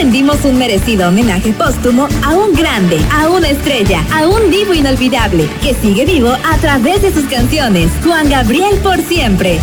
rendimos un merecido homenaje póstumo a un grande, a una estrella, a un divo inolvidable, que sigue vivo a través de sus canciones. Juan Gabriel por siempre.